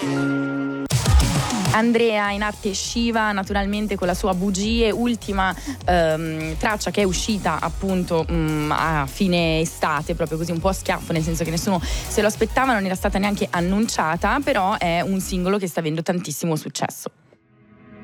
Andrea in arte Shiva, naturalmente con la sua Bugie, ultima traccia che è uscita appunto a fine estate, proprio così un po' a schiaffo, nel senso che nessuno se lo aspettava, non era stata neanche annunciata, però è un singolo che sta avendo tantissimo successo.